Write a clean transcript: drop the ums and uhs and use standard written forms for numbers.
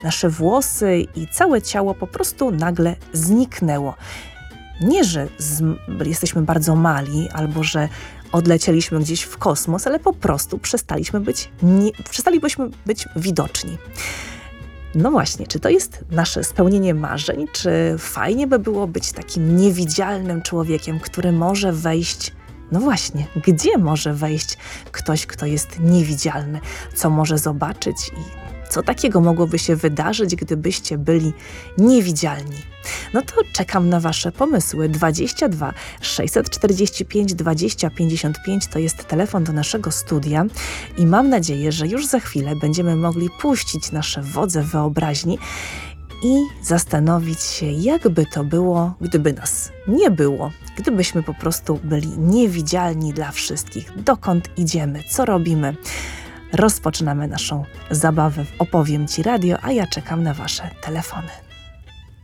nasze włosy i całe ciało po prostu nagle zniknęło. Nie, że jesteśmy bardzo mali albo że odlecieliśmy gdzieś w kosmos, ale po prostu przestalibyśmy być widoczni. No właśnie, czy to jest nasze spełnienie marzeń? Czy fajnie by było być takim niewidzialnym człowiekiem, który może wejść. No właśnie, gdzie może wejść ktoś, kto jest niewidzialny? Co może zobaczyć i co takiego mogłoby się wydarzyć, gdybyście byli niewidzialni? No to czekam na Wasze pomysły. 22 645 20 55 to jest telefon do naszego studia i mam nadzieję, że już za chwilę będziemy mogli puścić nasze wodze wyobraźni i zastanowić się, jakby to było, gdyby nas nie było, gdybyśmy po prostu byli niewidzialni dla wszystkich. Dokąd idziemy, co robimy? Rozpoczynamy naszą zabawę w Opowiem Ci Radio, a ja czekam na Wasze telefony.